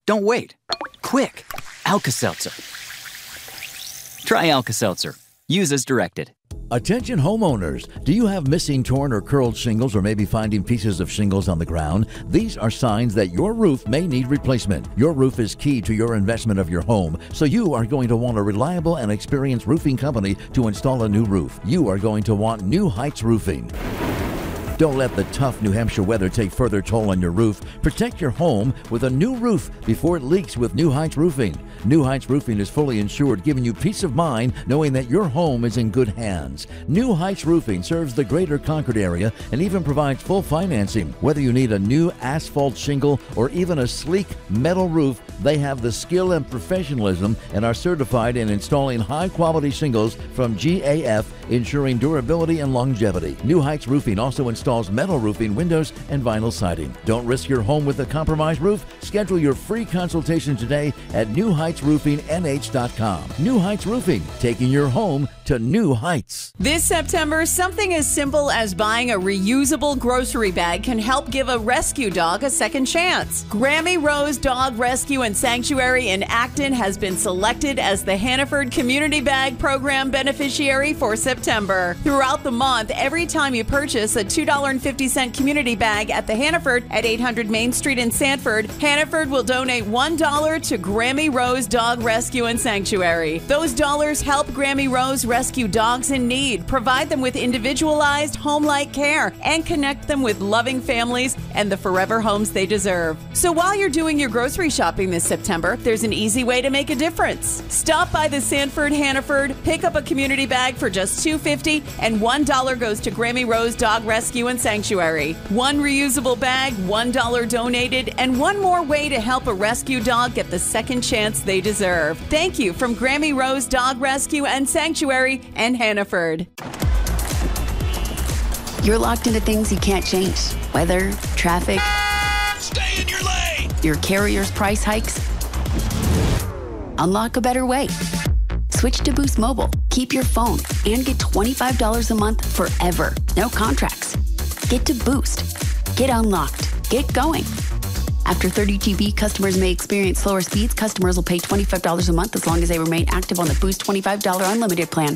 Don't wait. Quick, Alka-Seltzer. Try Alka-Seltzer. Use as directed. Attention homeowners, do you have missing, torn, or curled shingles, or maybe finding pieces of shingles on the ground? These are signs that your roof may need replacement. Your roof is key to your investment of your home, so you are going to want a reliable and experienced roofing company to install a new roof. You are going to want New Heights Roofing. Don't let the tough New Hampshire weather take further toll on your roof. Protect your home with a new roof before it leaks with New Heights Roofing. New Heights Roofing is fully insured, giving you peace of mind knowing that your home is in good hands. New Heights Roofing serves the greater Concord area and even provides full financing. Whether you need a new asphalt shingle or even a sleek metal roof, they have the skill and professionalism and are certified in installing high-quality shingles from GAF, ensuring durability and longevity. New Heights Roofing also installs metal roofing, windows, and vinyl siding. Don't risk your home with a compromised roof. Schedule your free consultation today at newheightsroofingnh.com. New Heights Roofing, taking your home to new heights. This September, something as simple as buying a reusable grocery bag can help give a rescue dog a second chance. Grammy Rose Dog Rescue and Sanctuary in Acton has been selected as the Hannaford Community Bag Program beneficiary for September. Throughout the month, every time you purchase a $2.50 community bag at the Hannaford at 800 Main Street in Sanford, Hannaford will donate $1 to Grammy Rose Dog Rescue and Sanctuary. Those dollars help Grammy Rose rescue dogs in need, provide them with individualized home-like care, and connect them with loving families and the forever homes they deserve. So while you're doing your grocery shopping this September, there's an easy way to make a difference. Stop by the Sanford Hannaford, pick up a community bag for just $2.50, and $1 goes to Grammy Rose Dog Rescue and Sanctuary. One reusable bag, $1 donated, and one more way to help a rescue dog get the second chance they deserve. Thank you from Grammy Rose Dog Rescue and Sanctuary and Hannaford. You're locked into things you can't change. Weather, traffic. Stay in your lane! Your carrier's price hikes. Unlock a better way. Switch to Boost Mobile. Keep your phone and get $25 a month forever. No contracts. Get to Boost. Get unlocked. Get going. After 30 GB, customers may experience slower speeds. Customers will pay $25 a month as long as they remain active on the Boost $25 unlimited plan.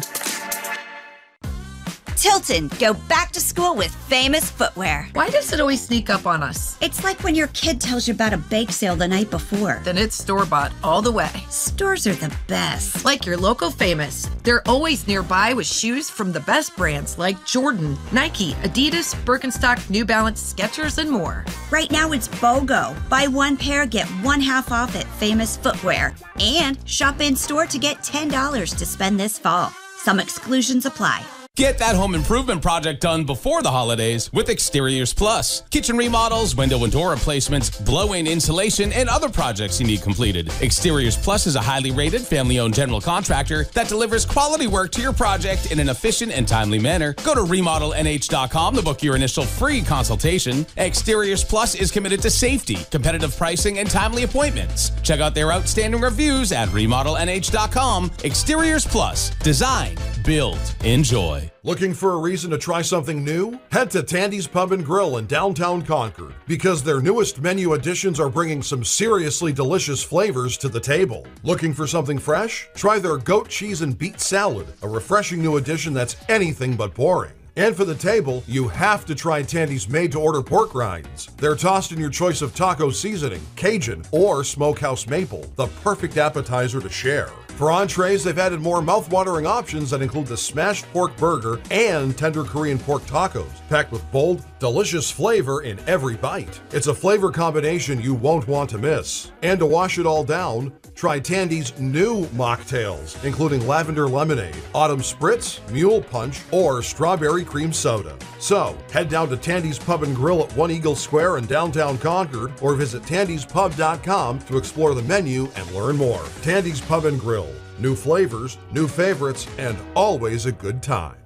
Tilton, go back to school with Famous Footwear. Why does it always sneak up on us? It's like when your kid tells you about a bake sale the night before. Then it's store-bought all the way. Stores are the best. Like your local Famous. They're always nearby with shoes from the best brands like Jordan, Nike, Adidas, Birkenstock, New Balance, Skechers, and more. Right now it's BOGO. Buy one pair, get one half off at Famous Footwear. And shop in-store to get $10 to spend this fall. Some exclusions apply. Get that home improvement project done before the holidays with Exteriors Plus. Kitchen remodels, window and door replacements, blow-in insulation, and other projects you need completed. Exteriors Plus is a highly rated, family-owned general contractor that delivers quality work to your project in an efficient and timely manner. Go to remodelnh.com to book your initial free consultation. Exteriors Plus is committed to safety, competitive pricing, and timely appointments. Check out their outstanding reviews at remodelnh.com. Exteriors Plus. Design, build, enjoy. Looking for a reason to try something new? Head to Tandy's Pub and Grill in downtown Concord because their newest menu additions are bringing some seriously delicious flavors to the table. Looking for something fresh? Try their goat cheese and beet salad, a refreshing new addition that's anything but boring. And for the table, you have to try Tandy's made-to-order pork rinds. They're tossed in your choice of taco seasoning, Cajun, or smokehouse maple, the perfect appetizer to share. For entrees, they've added more mouth-watering options that include the smashed pork burger and tender Korean pork tacos, packed with bold, delicious flavor in every bite. It's a flavor combination you won't want to miss. And to wash it all down, try Tandy's new mocktails, including lavender lemonade, autumn spritz, mule punch, or strawberry cream soda. So, head down to Tandy's Pub and Grill at One Eagle Square in downtown Concord, or visit tandyspub.com to explore the menu and learn more. Tandy's Pub and Grill. New flavors, new favorites, and always a good time.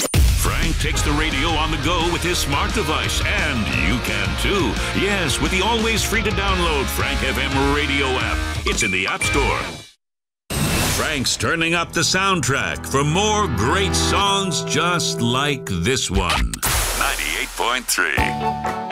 Frank takes the radio on the go with his smart device, and you can too. Yes, with the always free to download Frank FM radio app. It's in the App Store. Frank's turning up the soundtrack for more great songs just like this one. 98.3.